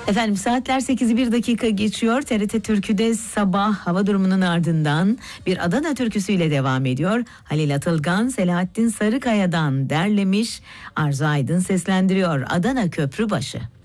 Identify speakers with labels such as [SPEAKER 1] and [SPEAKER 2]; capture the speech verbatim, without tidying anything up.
[SPEAKER 1] Efendim saatler sekizi bir dakika geçiyor. T R T Türkü'de sabah hava durumunun ardından bir Adana türküsüyle devam ediyor. Halil Atılgan, Selahattin Sarıkaya'dan derlemiş. Arzu Aydın seslendiriyor. Adana Köprübaşı.